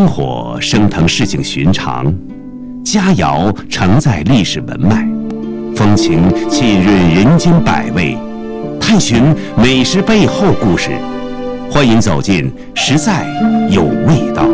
火升腾市井寻常，佳肴承载历史文脉，风情浸润人间百味，探寻美食背后故事。欢迎走进实在有味道。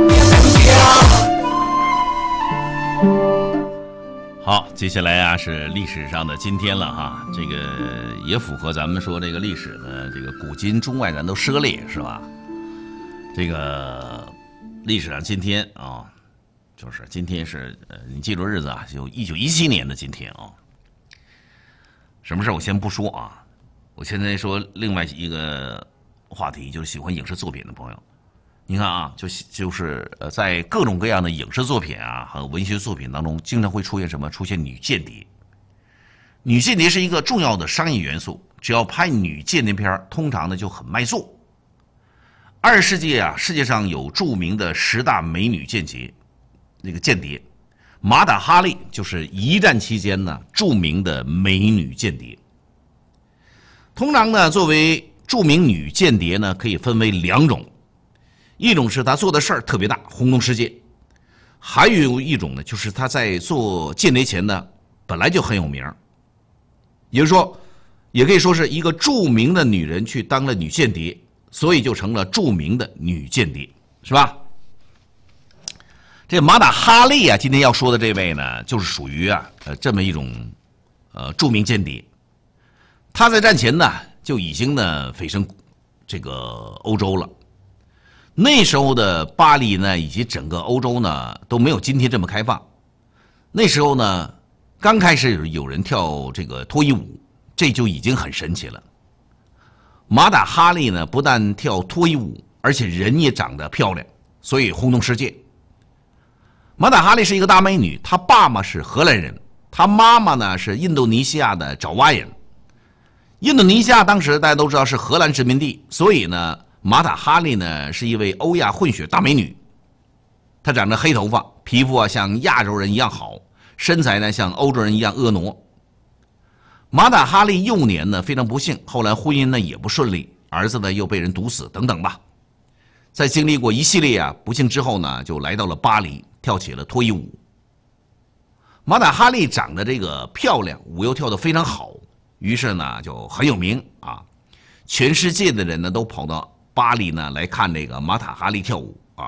好，接下来啊是历史上的今天了哈，这个也符合咱们说这个历史呢，这个古今中外咱都涉猎是吧？这个历史上今天啊，就是今天是你记住日子啊，就1917年的今天啊。什么事我先不说啊，我现在说另外一个话题，就是喜欢影视作品的朋友。你看啊，就是在各种各样的影视作品啊和文学作品当中，经常会出现什么？出现女间谍。女间谍是一个重要的商业元素，只要拍女间谍片，通常呢就很卖座。20世纪啊，世界上有著名的10大美女间谍，玛塔·哈利就是一战期间呢著名的美女间谍。通常呢，作为著名女间谍呢，可以分为2种。一种是他做的事儿特别大，轰动世界；还有一种呢，就是他在做间谍前呢，本来就很有名。也就是说，也可以说是一个著名的女人去当了女间谍，所以就成了著名的女间谍，是吧？这玛塔·哈利啊，今天要说的这位呢，就是属于这么一种著名间谍。他在战前呢就已经呢蜚声这个欧洲了。那时候的巴黎呢，以及整个欧洲呢，都没有今天这么开放。那时候呢，刚开始有人跳这个脱衣舞，这就已经很神奇了。玛塔·哈利呢，不但跳脱衣舞，而且人也长得漂亮，所以轰动世界。玛塔·哈利是一个大美女，她爸爸是荷兰人，她妈妈呢是印度尼西亚的爪哇人。印度尼西亚当时大家都知道是荷兰殖民地，所以呢，玛塔·哈利呢是一位欧亚混血大美女，她长着黑头发，皮肤啊像亚洲人一样好，身材呢像欧洲人一样婀娜。玛塔·哈利幼年呢非常不幸，后来婚姻呢也不顺利，儿子呢又被人毒死等等吧。在经历过一系列不幸之后呢，就来到了巴黎，跳起了脱衣舞。玛塔·哈利长得这个漂亮，舞又跳得非常好，于是呢就很有名啊，全世界的人呢都跑到巴黎呢来看这个玛塔·哈利跳舞啊。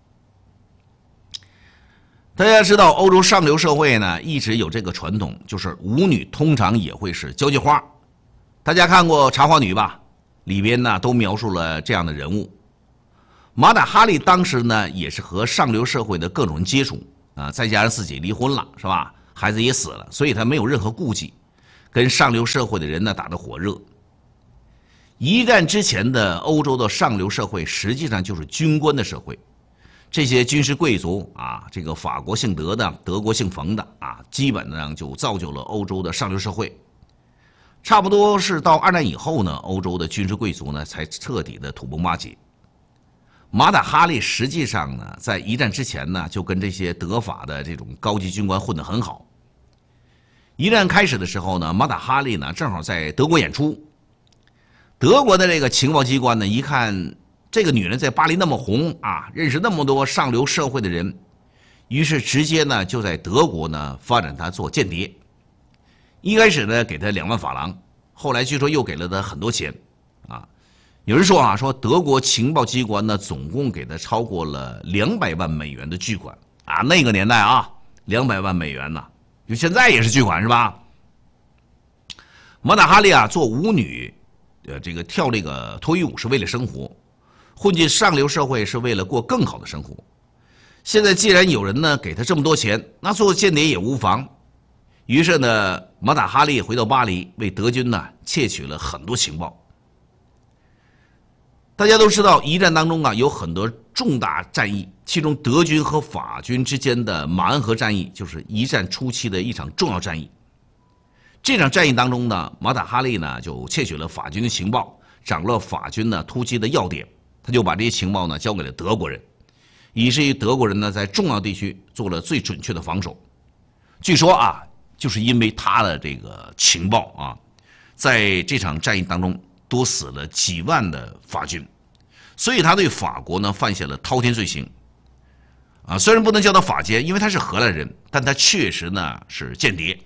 大家知道，欧洲上流社会呢一直有这个传统，就是舞女通常也会是交际花。大家看过《茶花女》吧？里边呢都描述了这样的人物。玛塔·哈利当时呢也是和上流社会的各种人接触啊，再加上自己离婚了，是吧？孩子也死了，所以他没有任何顾忌，跟上流社会的人呢打得火热。一战之前的欧洲的上流社会实际上就是军官的社会，这些军事贵族啊，这个法国姓德的、德国姓冯的啊，基本上就造就了欧洲的上流社会。差不多是到2战以后呢，欧洲的军事贵族呢才彻底的土崩瓦解。玛塔·哈利实际上呢，在一战之前呢，就跟这些德法的这种高级军官混得很好。一战开始的时候呢，玛塔·哈利呢正好在德国演出。德国的这个情报机关呢，一看这个女人在巴黎那么红啊，认识那么多上流社会的人，于是直接呢就在德国呢发展她做间谍。一开始呢给她2万法郎，后来据说又给了她很多钱啊。有人说说德国情报机关呢总共给她超过了200万美元的巨款啊，那个年代200万美元呢，就现在也是巨款是吧？玛塔·哈利做舞女。这个跳这个脱衣舞是为了生活，混进上流社会是为了过更好的生活。现在既然有人呢给他这么多钱，那做间谍也无妨。于是呢，玛塔·哈利回到巴黎，为德军呢窃取了很多情报。大家都知道，一战当中有很多重大战役，其中德军和法军之间的马恩河战役就是一战初期的一场重要战役。这场战役当中呢，玛塔·哈利呢就窃取了法军的情报，掌握了法军呢突击的要点，他就把这些情报呢交给了德国人，以至于德国人呢在重要地区做了最准确的防守。据说就是因为他的这个情报在这场战役当中多死了几万的法军，所以他对法国呢犯下了滔天罪行。 啊，虽然不能叫他法奸，因为他是荷兰人，但他确实呢是间谍。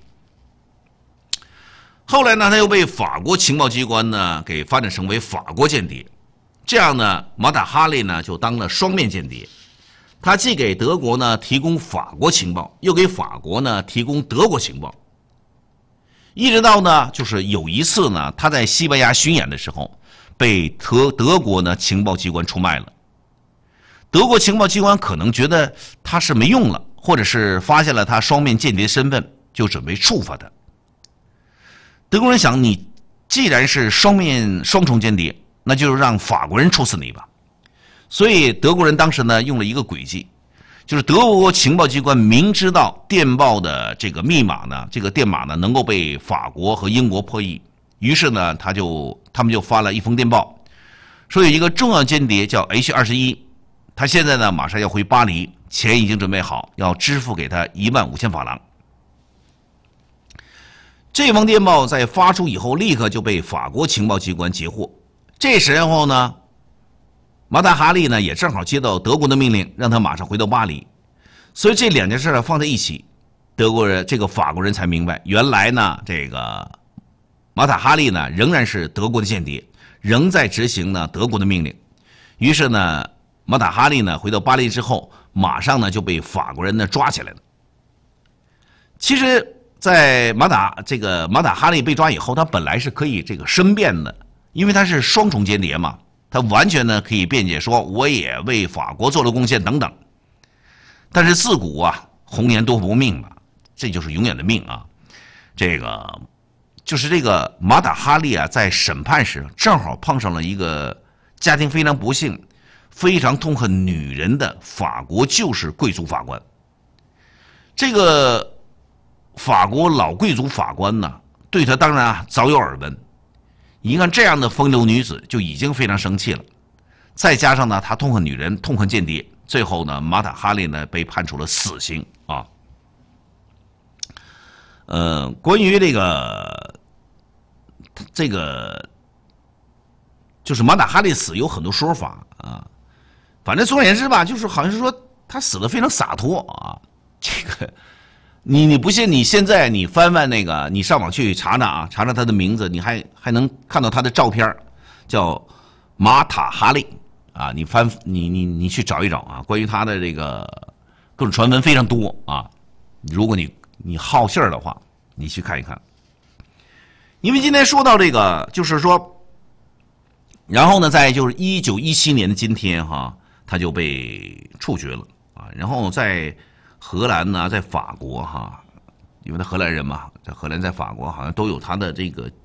后来呢，他又被法国情报机关呢给发展成为法国间谍，这样呢，马塔哈利呢就当了双面间谍，他既给德国呢提供法国情报，又给法国呢提供德国情报。一直到呢，就是有一次呢，他在西班牙巡演的时候，被德国呢情报机关出卖了。德国情报机关可能觉得他是没用了，或者是发现了他双面间谍身份，就准备处罚他。德国人想，你既然是双重间谍，那就让法国人处死你吧。所以德国人当时呢用了一个诡计，就是德国情报机关明知道电报的这个密码呢，这个电码呢能够被法国和英国破译，于是呢他们就发了一封电报，说有一个重要间谍叫 H21， 他现在呢马上要回巴黎，钱已经准备好，要支付给他15000法郎。这封电报在发出以后，立刻就被法国情报机关截获。这时候呢，马塔哈利呢也正好接到德国的命令，让他马上回到巴黎。所以这两件事放在一起，法国人才明白，原来呢这个马塔哈利呢仍然是德国的间谍，仍在执行呢德国的命令。于是呢，马塔哈利呢回到巴黎之后，马上呢就被法国人呢抓起来了。其实在马塔哈利被抓以后，他本来是可以申辩的，因为他是双重间谍嘛，他完全呢可以辩解说我也为法国做了贡献等等。但是自古啊，红颜多薄命嘛，这就是永远的命啊。这个马塔哈利啊，在审判时正好碰上了一个家庭非常不幸、非常痛恨女人的法国旧式贵族法官。这个法国老贵族法官呢，对他当然啊早有耳闻，一看这样的风流女子就已经非常生气了。再加上呢，他痛恨女人，痛恨间谍，最后呢，马塔哈利呢被判处了死刑啊。关于这个就是马塔哈利死有很多说法啊，反正总而言之吧，就是好像是说他死得非常洒脱啊。这个你不信，你现在你翻你上网去查查啊，查查他的名字，你还能看到他的照片，叫马塔哈利啊。你去找一找啊，关于他的这个各种传闻非常多啊。如果你好信儿的话，你去看一看。因为今天说到这个，就是说，然后呢，在就是1917年的今天哈，他就被处决了啊。然后在荷兰呢，在法国哈，因为他荷兰人嘛，在荷兰在法国好像都有他的这个